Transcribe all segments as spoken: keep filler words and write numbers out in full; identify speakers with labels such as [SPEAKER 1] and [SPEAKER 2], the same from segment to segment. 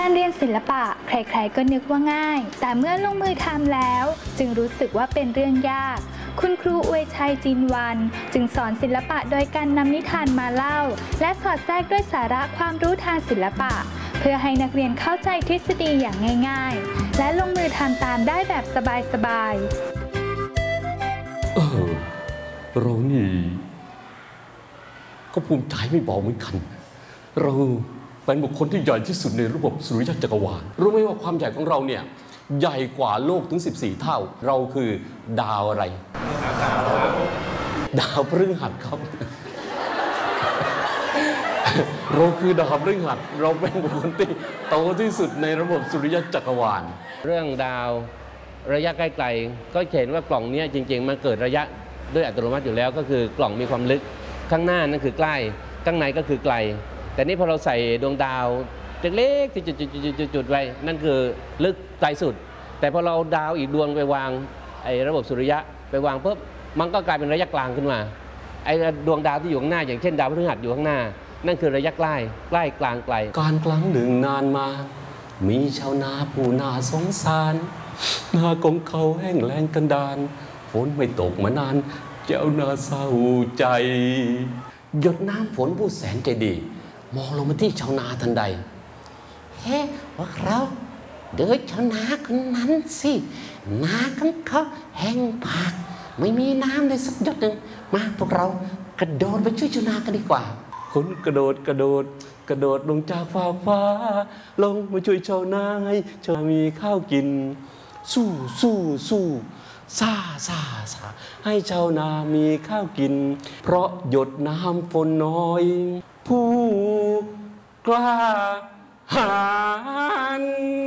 [SPEAKER 1] การเรียนศิลปะใครๆก็นึกว่าง่ายแต่เมื่อลงมือทำแล้วจึงรู้สึกว่าเป็นเรื่องยากคุณครูอวยชัยจินวันจึงสอนศิลปะโดยการนำนิทานมาเล่าและสอดแทรกด้วยสาระความรู้ทางศิลปะเพื่อให้นักเรียนเข้าใจทฤษฎีอย่างง่ายๆและลงมือทำตามได้แบบสบายๆ
[SPEAKER 2] เออเรานี่ก็ภูมิใจไม่เบาเหมือนกันเราเป็นบุคคลที่ใหญ่ที่สุดในระบบสุริยะจักรวาลรู้ไหมว่าความใหญ่ของเราเนี่ยใหญ่กว่าโลกถึงสิบสี่เท่าเราคือดาวอะไรดาวพฤหัสครับเราคือดาวพฤหัสเราเป็นบุคคลที่โตที่สุดในระบบสุริยะจักรวาล
[SPEAKER 3] เรื่องดาวระยะใกล้ๆก็เห็นว่ากล่องนี้จริงๆมันเกิดระยะด้วยอัตโนมัติอยู่แล้วก็คือกล่องมีความลึกข้างหน้านั่นคือใกล้ข้างในก็คือไกลแต่นี่พอเราใส่ดวงดาวเล็กๆจุดๆๆๆไว้นั่นคือลึกไกลสุดแต่พอเราดาวอีกดวงไปวางไอ้ระบบสุริยะไปวางปุ๊บมันก็กลายเป็นระยะกลางขึ้นมาไอ้ดวงดาวที่อยู่ข้างหน้าอย่างเช่นดาวพฤหัสอยู่ข้างหน้านั่นคือระยะใกล้ใกล้กลางไกล
[SPEAKER 2] การครั้งหนึ่งนานมามีชาวนาผู้น่าสงสารนาของเขาแห้งแล้งกันดานฝนไม่ตกมานานเจ้านาเศร้าใจหยดน้ำฝนผู้แสนใจดีมองลงมาที่ชาวนาทันใด
[SPEAKER 4] เฮ้พวกเราเดินชาวนาคนนั้นสินาของเขาแห้งผากไม่มีน้ำเลยสักหยดหนึ่งมาพวกเรากระโดดไปช่วยชาวนากันดีกว่า
[SPEAKER 2] คนกระโดดกระโดดกระโดดลงจากฟ้าฟ้าลงมาช่วยชาวนาให้ชาวนามีข้าวกินสู้สู้สู้ซาซาซาให้ชาวนามีข้าวกินเพราะหยดน้ำฝนน้อยผู้กล้าหาญ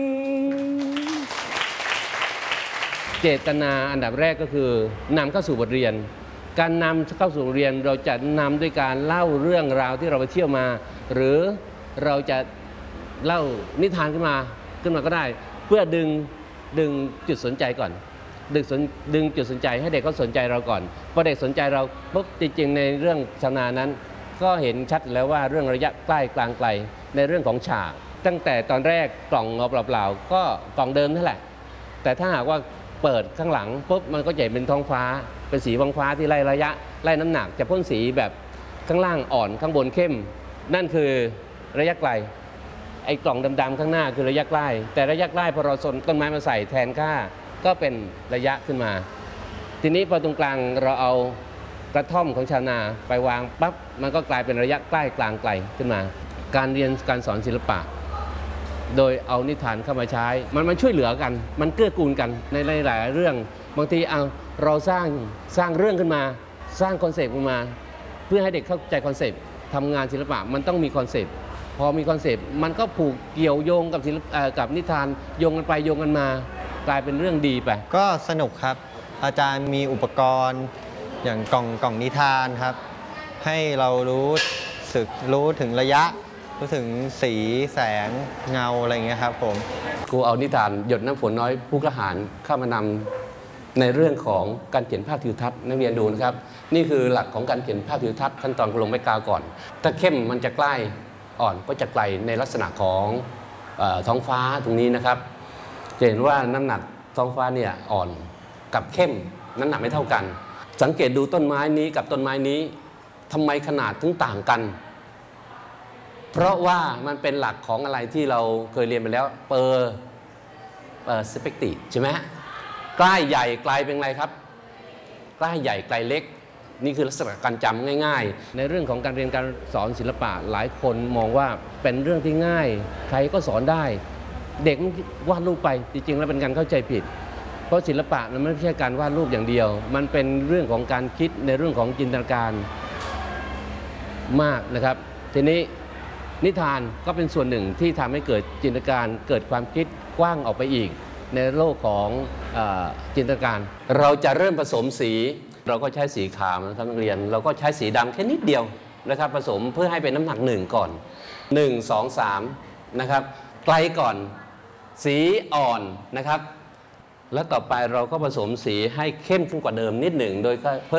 [SPEAKER 3] เจตนาอันดับแรกก็คือนำเข้าสู่บทเรียนการนำเข้าสู่บทเรียนเราจะนำด้วยการเล่าเรื่องราวที่เราไปเที่ยวมาหรือเราจะเล่านิทานขึ้นมาขึ้นมาก็ได้เพื่อดึงดึงจุดสนใจก่อนดึงดึงจุดสนใจให้เด็กเขาสนใจเราก่อนพอเด็กสนใจเราปุ๊บจริงๆในเรื่องชาวนานั้นก็เห็นชัดแล้วว่าเรื่องระยะใกล้กลางไกลในเรื่องของฉากตั้งแต่ตอนแรกกล่องเปล่าๆก็กล่องเดิมนั่นแหละแต่ถ้าหากว่าเปิดข้างหลังปุ๊บมันก็จะเป็นท้องฟ้าเป็นสีฟ้าที่ไล่ระยะไล่น้ำหนักจะพ่นสีแบบข้างล่างอ่อนข้างบนเข้มนั่นคือระยะไกลไอ้กล่องดำๆข้างหน้าคือระยะใกล้แต่ระยะใกล้พอเราสนต้นไม้มาใส่แทนค่าก็เป็นระยะขึ้นมาทีนี้พอตรงกลางเราเอากระท่อมของชาวนาไปวางปั๊บมันก็กลายเป็นระยะใกล้กลางไกลขึ้นมาการเรียนการสอนศิลปะโดยเอานิทานเข้ามาใช้มันมันช่วยเหลือกันมันเกื้อกูลกันในหลายๆเรื่องบางทีเอาเราสร้างสร้างเรื่องขึ้นมาสร้างคอนเซปต์ขึ้นมาเพื่อให้เด็กเข้าใจคอนเซปต์ทำงานศิลปะมันต้องมีคอนเซปต์พอมีคอนเซปต์มันก็ผูกเกี่ยวโยงกับศิลปะกับนิทานโยงกันไปโยงกันมากลายเป็นเรื่องดีไป
[SPEAKER 5] ก็สนุกครับอาจารย์มีอุปกรณ์อย่างกล่องกล่องนิทานครับให้เรารู้สึกรู้ถึงระยะรู้ถึงสีแสงเงาอะไรอย่างเงี้ยครับผม
[SPEAKER 2] ครูเอานิทานหยดน้ำฝนน้อยผู้กล้าหาญเข้ามานำในเรื่องของการเขียนภาพทิวทัศน์นักเรียนดูนะครับนี่คือหลักของการเขียนภาพทิวทัศน์ขั้นตอนลงไม้กาวก่อนถ้าเข้มมันจะใกล้อ่อนก็จะไกลในลักษณะของท้องฟ้าตรงนี้นะครับจะเห็นว่าน้ำหนักท้องฟ้าเนี่ยอ่อนกับเข้มน้ำหนักไม่เท่ากันสังเกตดูต้นไม้นี้กับต้นไม้นี้ทำไมขนาดถึงต่างกันเพราะว่ามันเป็นหลักของอะไรที่เราเคยเรียนไปแล้วเปอร์เปอร์สเปกติใช่ไหมใกล้ใหญ่ไกลเป็นไรครับใกล้ใหญ่ไกลเล็กนี่คือลักษณะการจำง่ายๆในเรื่องของการเรียนการสอนศิลปะหลายคนมองว่าเป็นเรื่องที่ง่ายใครก็สอนได้เด็กวาดรูปไปจริงๆแล้วเป็นการเข้าใจผิดเพราะศิลปะมันไม่ใช่การวาดรูปอย่างเดียวมันเป็นเรื่องของการคิดในเรื่องของจินตนาการมากนะครับทีนี้นิทานก็เป็นส่วนหนึ่งที่ทำให้เกิดจินตนาการเกิดความคิดกว้างออกไปอีกในโลกของเอ่อจินตนาการเราจะเริ่มผสมสีเราก็ใช้สีขาวนะครับนักเรียนเราก็ใช้สีดำแค่นิดเดียวนะครับผสมเพื่อให้เป็นน้ำหนักหนึ่งก่อนหนึ่ง สอง สามนะครับไกลก่อนสีอ่อนนะครับแล้วต่อไปเราก็ผสมสีให้เข้มขึ้นกว่าเดิมนิดหนึ่งโดย